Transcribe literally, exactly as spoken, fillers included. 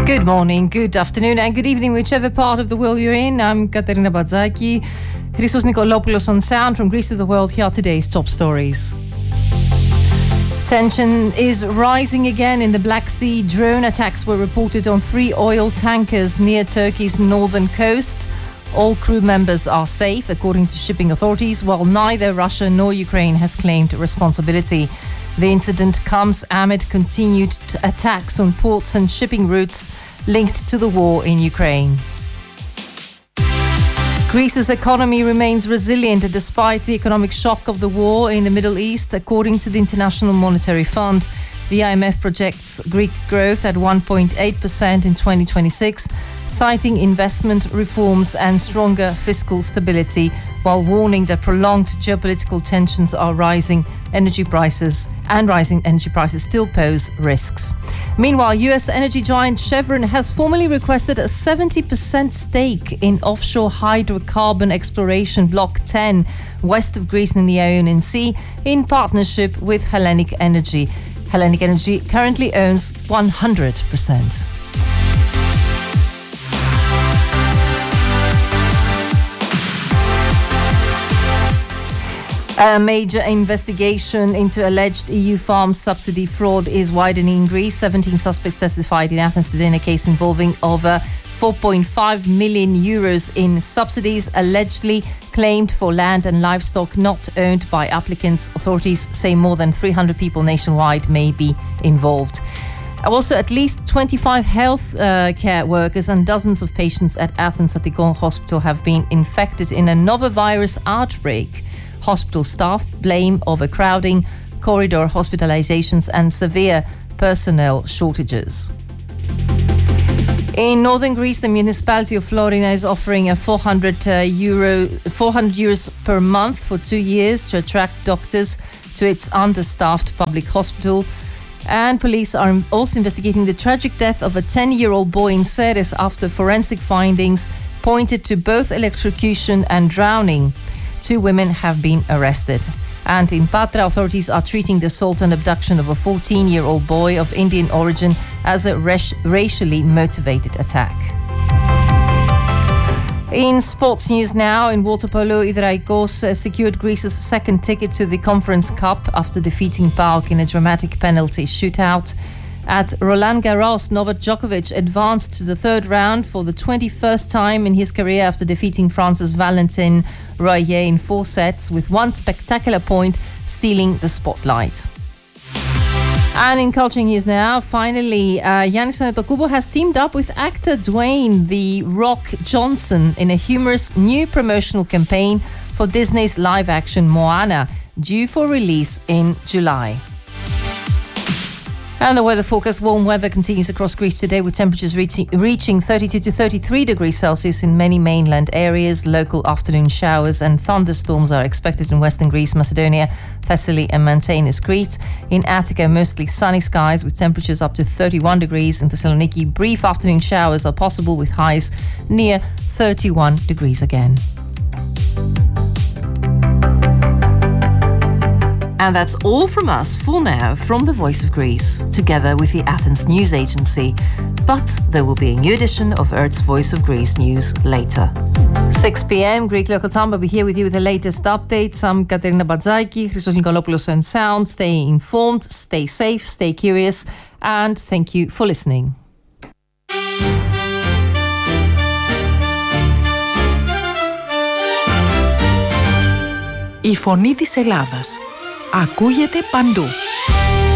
Good morning, good afternoon and good evening, whichever part of the world you're in. I'm Katerina Badzaki. Christos Nikolopoulos on sound from Greece to the world. Here are today's top stories. Tension is rising again in the Black Sea. Drone attacks were reported on three oil tankers near Turkey's northern coast. All crew members are safe, according to shipping authorities, while neither Russia nor Ukraine has claimed responsibility. The incident comes amid continued attacks on ports and shipping routes linked to the war in Ukraine. Greece's economy remains resilient despite the economic shock of the war in the Middle East, according to the International Monetary Fund. The I M F projects Greek growth at one point eight percent in twenty twenty-six, citing investment reforms and stronger fiscal stability, while warning that prolonged geopolitical tensions are rising energy prices and rising energy prices still pose risks. Meanwhile, U S energy giant Chevron has formally requested a seventy percent stake in offshore hydrocarbon exploration Block ten, west of Greece in the Ionian Sea, in partnership with Hellenic Energy. Hellenic Energy currently owns one hundred percent. A major investigation into alleged E U farm subsidy fraud is widening in Greece. seventeen suspects testified in Athens today in a case involving over four point five million euros in subsidies allegedly claimed for land and livestock not owned by applicants. Authorities say more than three hundred people nationwide may be involved. Also, at least twenty-five health uh, care workers and dozens of patients at Athens Attikon Hospital have been infected in a novel virus outbreak. Hospital staff blame overcrowding, corridor hospitalizations and severe personnel shortages. In northern Greece, the municipality of Florina is offering a four hundred uh, euro, four hundred euros per month for two years to attract doctors to its understaffed public hospital. And police are also investigating the tragic death of a ten-year-old boy in Ceres after forensic findings pointed to both electrocution and drowning. Two women have been arrested. And in Patra, authorities are treating the assault and abduction of a fourteen-year-old boy of Indian origin as a rac- racially motivated attack. In sports news now, in water polo, Idraikos uh, secured Greece's second ticket to the Conference Cup after defeating PAOK in a dramatic penalty shootout. At Roland Garros, Novak Djokovic advanced to the third round for the twenty-first time in his career after defeating France's Valentin Royer in four sets, with one spectacular point stealing the spotlight. And in culture news now, finally, uh, Yannis Antetokounmpo has teamed up with actor Dwayne "The Rock" Johnson in a humorous new promotional campaign for Disney's live-action Moana, due for release in July. And the weather forecast: warm weather continues across Greece today, with temperatures reaching, reaching thirty-two to thirty-three degrees Celsius in many mainland areas. Local afternoon showers and thunderstorms are expected in western Greece, Macedonia, Thessaly and mountainous Crete. In Attica, mostly sunny skies with temperatures up to thirty-one degrees. In Thessaloniki, brief afternoon showers are possible with highs near thirty-one degrees again. And that's all from us for now from the Voice of Greece, together with the Athens News Agency. But there will be a new edition of Earth's Voice of Greece news later. six p.m. Greek local time. I'll be here with you with the latest updates. I'm Katerina Badzaki, Christos Nikolopoulos on sound. Stay informed, stay safe, stay curious, and thank you for listening. Η φωνή της Ελλάδας ακούγεται παντού.